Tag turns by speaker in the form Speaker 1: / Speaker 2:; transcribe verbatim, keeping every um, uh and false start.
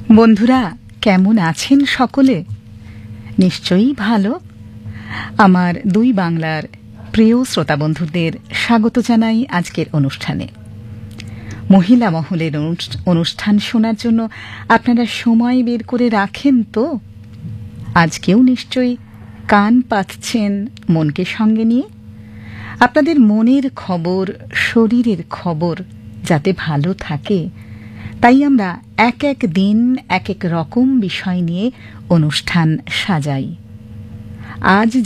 Speaker 1: বন্ধুরা, কেমন আছেন সকলে? নিশ্চয়ই ভালো। আমার দুই বাংলার প্রিয় শ্রোতা বন্ধুদের স্বাগত জানাই আজকের অনুষ্ঠানে। মহিলা মহলের অনুষ্ঠান শোনার জন্য আপনারা সময় বের করে রাখেন তো? আজকেও নিশ্চয়ই কান পাতছেন মনকে সঙ্গে নিয়ে। আপনাদের মনের খবর, শরীরের খবর যাতে ভালো থাকে, তাই আমরা এক এক দিন এক এক রকম বিষয় নিয়ে অনুষ্ঠান সাজাই। আজ